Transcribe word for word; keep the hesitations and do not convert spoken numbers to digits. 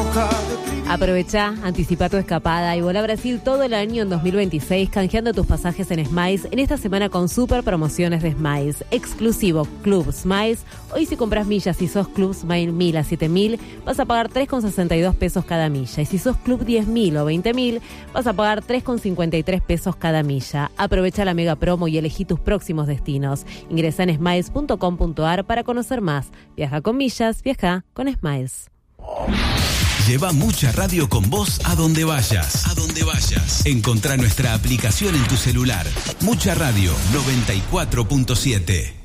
Aprovecha, anticipa tu escapada y volá a Brasil todo el año en dos mil veintiséis canjeando tus pasajes en Smiles en esta semana con super promociones de Smiles. Exclusivo Club Smiles. Hoy si compras millas y sos Club Smile mil a siete mil, vas a pagar tres con sesenta y dos pesos cada milla. Y si sos Club diez mil o veinte mil, vas a pagar tres con cincuenta y tres pesos cada milla. Aprovecha la mega promo y elegí tus próximos destinos. Ingresa en smiles punto com punto a r para conocer más. Viaja con millas, viaja con Smiles. Lleva Mucha Radio con vos a donde vayas. A donde vayas. Encontrá nuestra aplicación en tu celular. Mucha Radio noventa y cuatro punto siete.